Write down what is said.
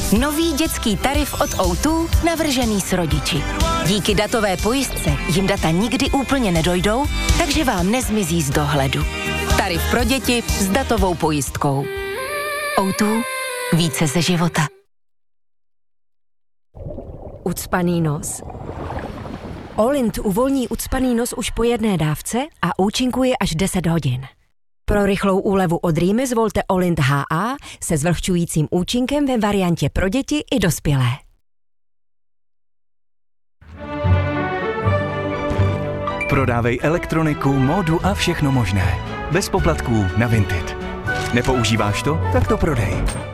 Nový dětský tarif od O2 navržený s rodiči. Díky datové pojistce jim data nikdy úplně nedojdou, takže vám nezmizí z dohledu. Tarif pro děti s datovou pojistkou. O2. Více ze života. Ucpaný nos. Olint uvolní ucpaný nos už po jedné dávce a účinkuje až 10 hodin. Pro rychlou úlevu od rýmy zvolte Olint HA se zvlhčujícím účinkem ve variantě pro děti i dospělé. Prodávej elektroniku, módu a všechno možné. Bez poplatků na Vinted. Nepoužíváš to? Tak to prodej.